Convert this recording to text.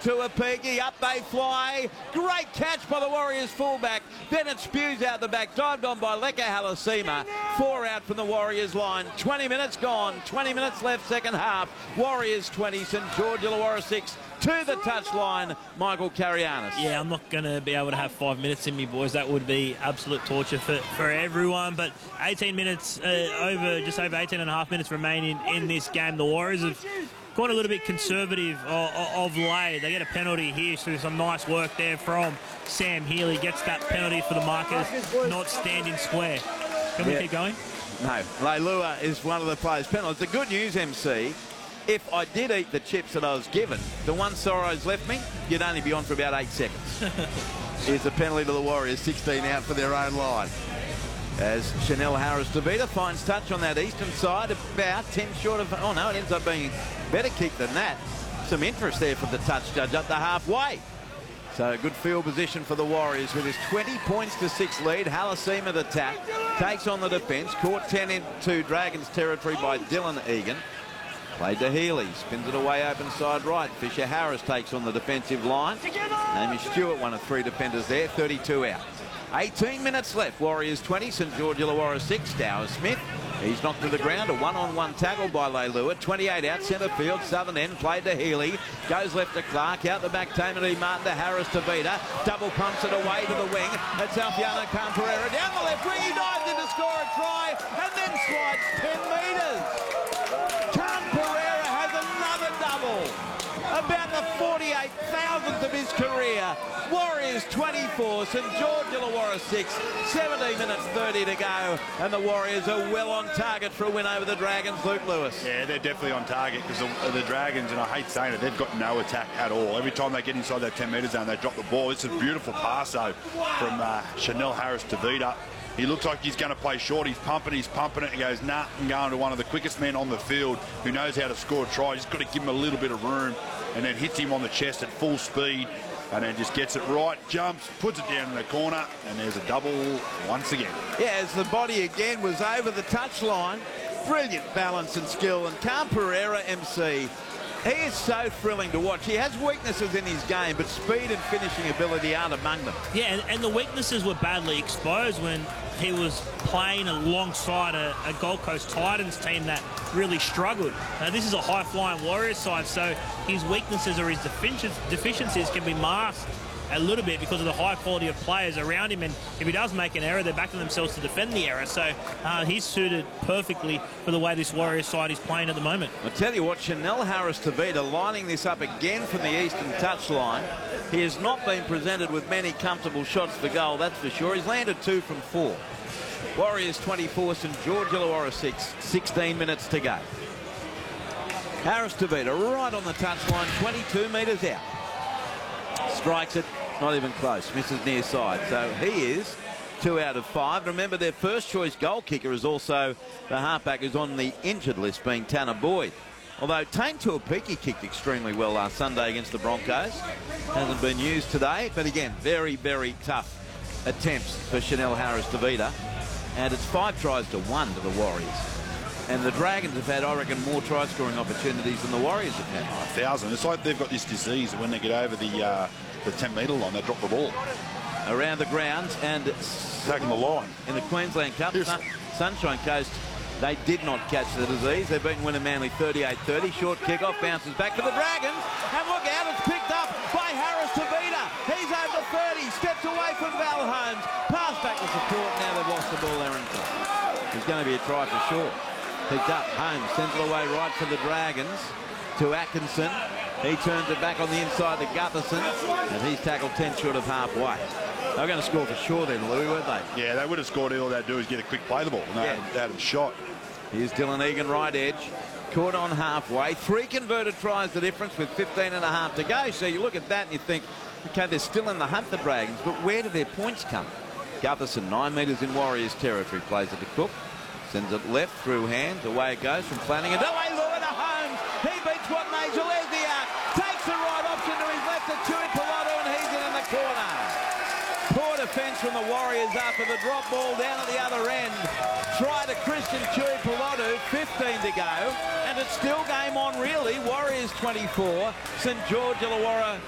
Tuapiki. Up they fly. Great catch by the Warriors fullback. Then it spews out the back. Dived on by Leka Halasima. 4 out from the Warriors line. 20 minutes gone. 20 minutes left second half. Warriors 20, St George Illawarra 6. To the touchline, Michael Carianis. Yeah, I'm not going to be able to have 5 minutes in me, boys. That would be absolute torture for everyone. But 18 minutes, just over 18 and a half minutes remaining in this game. The Warriors have gone a little bit conservative of late. They get a penalty here through some nice work there from Sam Healy. Gets that penalty for the markers not standing square. Can we keep going? No. Leilua is one of the players' penalties. The good news, MC, if I did eat the chips that I was given, the one Sorrows left me, you'd only be on for about 8 seconds. Here's a penalty to the Warriors, 16 out for their own line. As Chanel Harris-Tavita finds touch on that eastern side, about 10 short of... Oh, no, it ends up being a better kick than that. Some interest there for the touch judge up the halfway. So good field position for the Warriors with his 20 points to 6 lead. Halasima the tap, takes on the defence, caught 10 into Dragons territory by Dylan Egan. Played to Healy, spins it away open side right. Fisher Harris takes on the defensive line. Amy Stewart, one of 3 defenders there, 32 out. 18 minutes left. Warriors 20, St George Illawarra 6. Dower Smith, he's knocked to the ground. A one-on-one tackle by Leilua. 28 out, centre field, southern end, played to Healy. Goes left to Clark, out the back, Tamati Martin to Harris-Tavita. Double pumps it away to the wing. That's Alfiano Camperera down the left wing. He dives in to score a try and then slides 10 metres. Camperera has another double. About the 48,000th of his career. Warriors 24, St George Illawarra 6, 17 minutes 30 to go, and the Warriors are well on target for a win over the Dragons. Luke Lewis. Yeah, they're definitely on target because the Dragons, and I hate saying it, they've got no attack at all. Every time they get inside that 10-metre zone, they drop the ball. It's a beautiful pass, though, from Chanel Harris-Tavita. He looks like he's going to play short. He's pumping it. He goes, nah, I'm going to one of the quickest men on the field who knows how to score a try. He's got to give him a little bit of room, and then hits him on the chest at full speed, and then just gets it right, jumps, puts it down in the corner, and there's a double once again. Yeah, as the body again was over the touchline. Brilliant balance and skill, and Camperera, MC, he is so thrilling to watch. He has weaknesses in his game, but speed and finishing ability aren't among them. Yeah, and the weaknesses were badly exposed when he was playing alongside a Gold Coast Titans team that really struggled. Now, this is a high-flying Warriors side, so his weaknesses or his deficiencies can be masked a little bit because of the high quality of players around him, and if he does make an error, they're backing themselves to defend the error. So he's suited perfectly for the way this Warriors side is playing at the moment. I tell you what, Chanel Harris-Tavita lining this up again from the eastern touchline. He has not been presented with many comfortable shots for goal, that's for sure. He's landed 2 from 4. Warriors 24, St George Illawarra 6, 16 minutes to go. Harris-Tavita right on the touchline, 22 metres out. Strikes it, not even close, misses near side. So he is 2 out of 5. Remember, their first choice goal kicker is also the halfback who's on the injured list, being Tanner Boyd. Although Tane Tuapiki kicked extremely well last Sunday against the Broncos. Hasn't been used today, but again, very, very tough attempts for Chanel Harris-Tavita. And it's 5 tries to 1 to the Warriors. And the Dragons have had, I reckon, more try-scoring opportunities than the Warriors have had. 1,000. It's like they've got this disease when they get over the 10-metre line, they drop the ball. Around the grounds and taking the line. In the Queensland Cup, yes. Sunshine Coast, they did not catch the disease. They've beaten Winner-Manly 38-30. Short kick-off, bounces back to the Dragons. And look out, it's picked up by Harris-Tavita. He's over 30, steps away from Val Holmes. Pass back to support, now they've lost the ball, Errington. There's going to be a try for sure. Picked up, Holmes sends it away right for the Dragons to Atkinson. He turns it back on the inside to Gutherson, and he's tackled 10 short of halfway. They were going to score for sure then, Louis, weren't they? Yeah, they would have scored. All they'd do is get a quick play the ball, and they had a shot. Here's Dylan Egan, right edge. Caught on halfway. 3 converted tries the difference with 15 and a half to go. So you look at that and you think, okay, they're still in the hunt, the Dragons, but where do their points come? Gutherson, 9 metres in Warriors territory, plays it to Cook. Sends it left through hands. Away it goes from Flanagan. Away Lua to Holmes. He beats what Major Lesniak. Takes the right option to his left to Tui Piloto, and he's in the corner. Poor defence from the Warriors after the drop ball down at the other end. Try to Christian Tui Piloto. 15 to go. And it's still game on really. Warriors 24. St George Illawarra